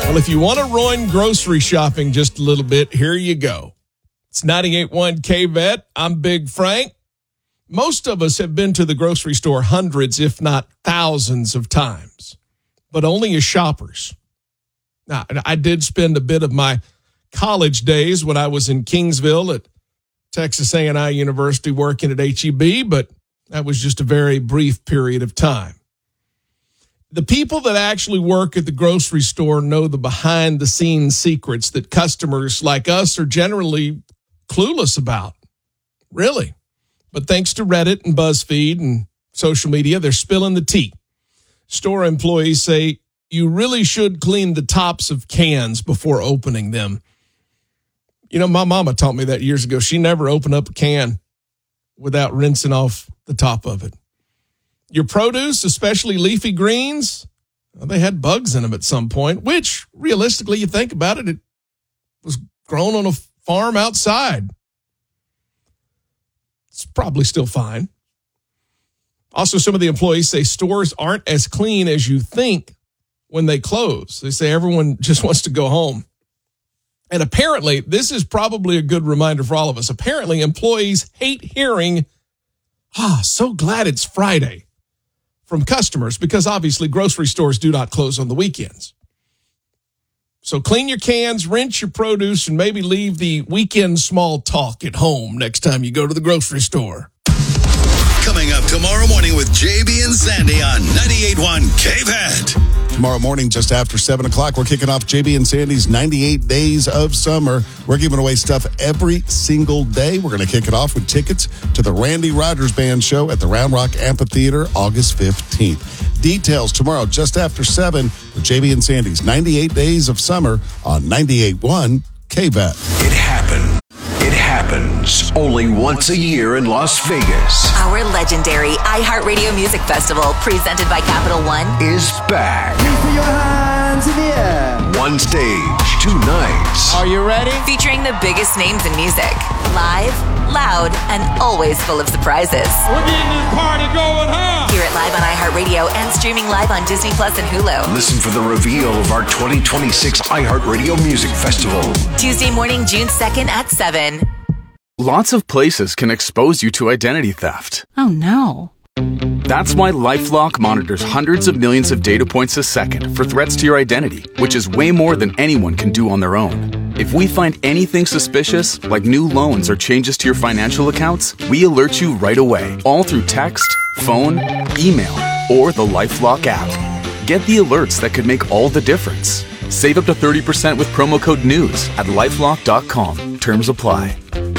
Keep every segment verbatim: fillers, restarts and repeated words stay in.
Well, if you want to ruin grocery shopping just a little bit, here you go. It's ninety-eight point one K V E T. I'm Big Frank. Most of us have been to the grocery store hundreds, if not thousands of times, but only as shoppers. Now, I did spend a bit of my college days when I was in Kingsville at Texas A and I University working at H E B, but that was just a very brief period of time. The people that actually work at the grocery store know the behind-the-scenes secrets that customers like us are generally clueless about. Really. But thanks to Reddit and BuzzFeed and social media, they're spilling the tea. Store employees say you really should clean the tops of cans before opening them. You know, my mama taught me that years ago. She never opened up a can without rinsing off the top of it. Your produce, especially leafy greens, well, they had bugs in them at some point, which realistically, you think about it, it was grown on a farm outside. It's probably still fine. Also, some of the employees say stores aren't as clean as you think when they close. They say everyone just wants to go home. And apparently, this is probably a good reminder for all of us. Apparently, employees hate hearing, ah, so glad it's Friday, from customers, because obviously grocery stores do not close on the weekends. So clean your cans, rinse your produce, and maybe leave the weekend small talk at home next time you go to the grocery store. Coming up tomorrow morning with J B and Sandy on ninety-eight point one K V E T. Tomorrow morning, just after seven o'clock, we're kicking off J B and Sandy's ninety-eight Days of Summer. We're giving away stuff every single day. We're going to kick it off with tickets to the Randy Rogers Band show at the Round Rock Amphitheater August fifteenth. Details tomorrow just after seven with J B and Sandy's ninety-eight Days of Summer on ninety-eight point one K V E T. It happened. It happens only once a year in Las Vegas. Our legendary iHeartRadio Music Festival, presented by Capital One, is back. Put your hands in the air. One stage, two nights. Are you ready? featuring the biggest names in music. Live, loud, and always full of surprises. We're getting this party going, huh? Hear it live on iHeartRadio and streaming live on Disney Plus and Hulu. Listen for the reveal of our twenty twenty-six iHeartRadio Music Festival. Tuesday morning, June second at seven. Lots of places can expose you to identity theft. Oh, no. That's why LifeLock monitors hundreds of millions of data points a second for threats to your identity, which is way more than anyone can do on their own. If we find anything suspicious, like new loans or changes to your financial accounts, we alert you right away, all through text, phone, email, or the LifeLock app. Get the alerts that could make all the difference. Save up to thirty percent with promo code NEWS at lifelock dot com. Terms apply.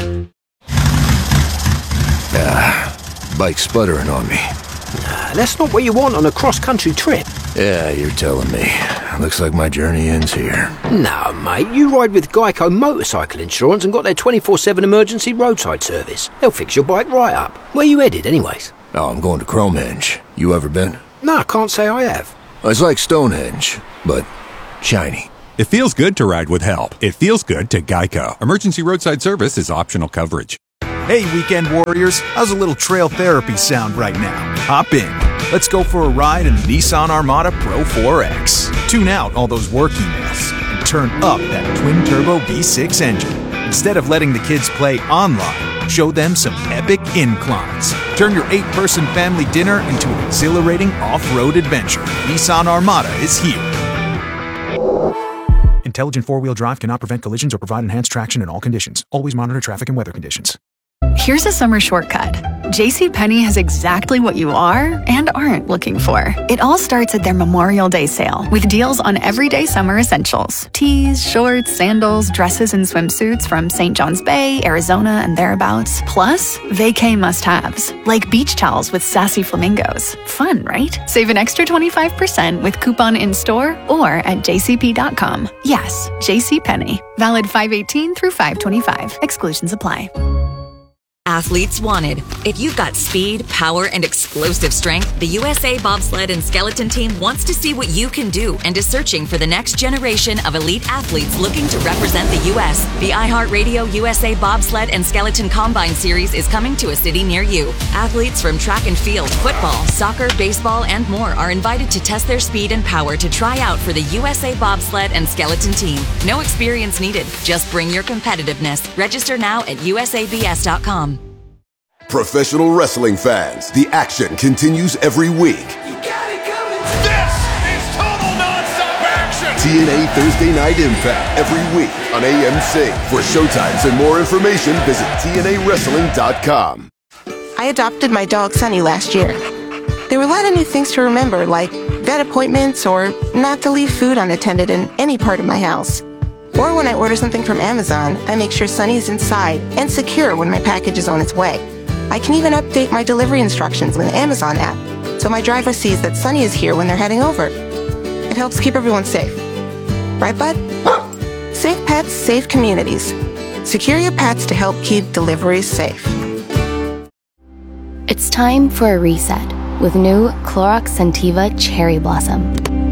Ah, bike sputtering on me. Nah, that's not what you want on a cross-country trip. Yeah, you're telling me. Looks like my journey ends here. No, mate, you ride with Geico Motorcycle Insurance and got their twenty-four seven emergency roadside service. They'll fix your bike right up. Where you headed, anyways? Oh, I'm going to Cromehenge. You ever been? No, I can't say I have. It's like Stonehenge, but shiny. It feels good to ride with help. It feels good to Geico. Emergency roadside service is optional coverage. Hey, weekend warriors, how's a little trail therapy sound right now? Hop in. Let's go for a ride in the Nissan Armada Pro four X. Tune out all those work emails and turn up that twin-turbo V six engine. Instead of letting the kids play online, show them some epic inclines. Turn your eight-person family dinner into an exhilarating off-road adventure. Nissan Armada is here. Intelligent four-wheel drive cannot prevent collisions or provide enhanced traction in all conditions. Always monitor traffic and weather conditions. Here's a summer shortcut. JCPenney has exactly what you are and aren't looking for. It all starts at their Memorial Day sale with deals on everyday summer essentials. Tees, shorts, sandals, dresses, and swimsuits from Saint John's Bay, Arizona, and thereabouts. Plus, vacay must-haves, like beach towels with sassy flamingos. Fun, right? Save an extra twenty-five percent with coupon in-store or at j c p dot com. Yes, JCPenney. Valid five eighteen through five twenty-five. Exclusions apply. athletes wanted. If you've got speed, power, and explosive strength, the U S A Bobsled and Skeleton Team wants to see what you can do and is searching for the next generation of elite athletes looking to represent the U S. The iHeartRadio U S A Bobsled and Skeleton Combine Series is coming to a city near you. Athletes from track and field, football, soccer, baseball, and more are invited to test their speed and power to try out for the U S A Bobsled and Skeleton Team. No experience needed. Just bring your competitiveness. Register now at U S A B S dot com. Professional wrestling fans, the action continues every week. You got it coming. This is total nonstop action. T N A Thursday Night Impact every week on A M C. For showtimes and more information, visit T N A wrestling dot com. I adopted my dog Sunny last year. There were a lot of new things to remember, like vet appointments or not to leave food unattended in any part of my house. Or when I order something from Amazon, I make sure Sunny is inside and secure when my package is on its way. I can even update my delivery instructions with the Amazon app, so my driver sees that Sunny is here when they're heading over. It helps keep everyone safe. Right, bud? Safe pets, safe communities. Secure your pets to help keep deliveries safe. It's time for a reset with new Clorox Scentiva Cherry Blossom.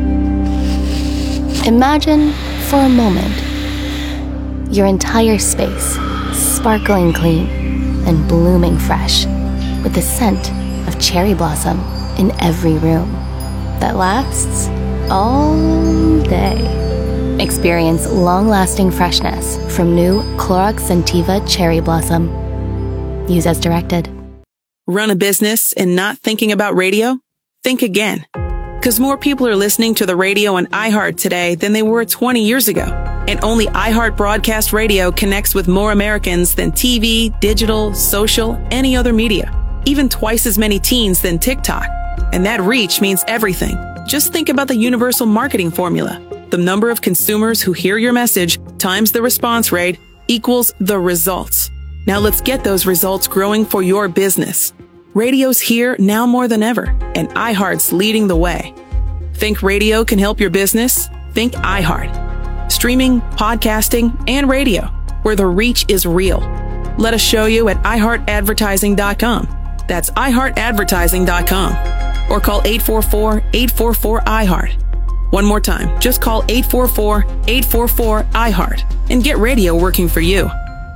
Imagine, for a moment, your entire space sparkling clean and blooming fresh with the scent of cherry blossom in every room that lasts all day. Experience long-lasting freshness from new Clorox Scentiva Cherry Blossom. Use as directed. Run a business and not thinking about radio? Think again. Because more people are listening to the radio on iHeart today than they were twenty years ago. And only iHeart Broadcast Radio connects with more Americans than T V, digital, social, any other media. Even twice as many teens than TikTok. And that reach means everything. Just think about the universal marketing formula. The number of consumers who hear your message times the response rate equals the results. Now let's get those results growing for your business. Radio's here now more than ever, and iHeart's leading the way. Think radio can help your business? Think iHeart. Streaming, podcasting, and radio, where the reach is real. Let us show you at i heart advertising dot com. That's i heart advertising dot com. Or call eight four four, eight four four, I heart. One more time, just call eight four four, eight four four, I heart and get radio working for you.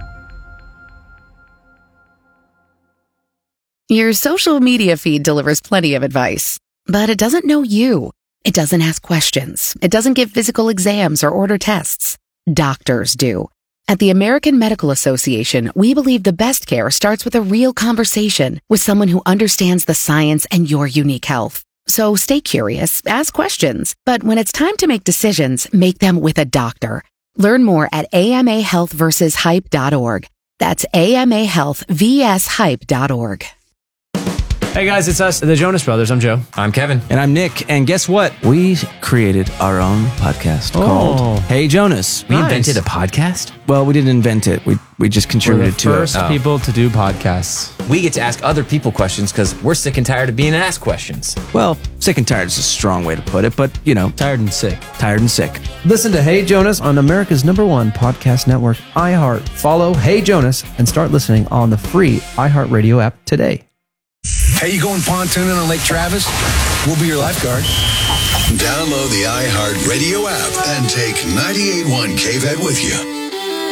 Your social media feed delivers plenty of advice, but it doesn't know you. It doesn't ask questions. It doesn't give physical exams or order tests. Doctors do. At the American Medical Association, we believe the best care starts with a real conversation with someone who understands the science and your unique health. So stay curious, ask questions, but when it's time to make decisions, make them with a doctor. Learn more at A M A health versus hype dot org. That's A M A health versus hype dot org. Hey guys, it's us, the Jonas Brothers. I'm Joe. I'm Kevin. And I'm Nick. And guess what? We created our own podcast Oh. called Hey Jonas. We invented a podcast? Well, we didn't invent it. We we just contributed to First it. people to do podcasts. We get to ask other people questions because we're sick and tired of being asked questions. Well, sick and tired is a strong way to put it, but you know, tired and sick. Tired and sick. Listen to Hey Jonas on America's number one podcast network, iHeart. Follow Hey Jonas and start listening on the free iHeartRadio app today. Hey, you going pontooning on Lake Travis? We'll be your lifeguard. Download the iHeartRadio app and take ninety-eight point one K V E T with you.